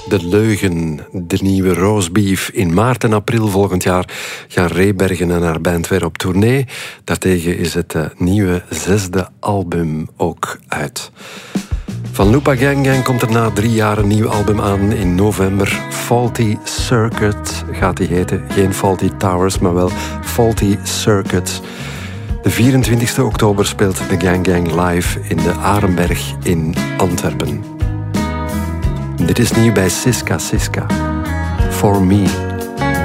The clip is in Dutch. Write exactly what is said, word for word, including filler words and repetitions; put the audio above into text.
De Leugen, de nieuwe roastbeef. In maart en april volgend jaar gaan Rehbergen en haar band weer op tournee. Daartegen is het uh, nieuwe zesde album ook uit. Van Lupa Gang Gang komt er na drie jaar een nieuw album aan in november. Faulty Circuit gaat die heten. Geen Faulty Towers, maar wel Faulty Circuit. De vierentwintigste oktober speelt de Gang Gang live in de Arenberg in Antwerpen. Dit is nieuw bij Siska Siska. For Me.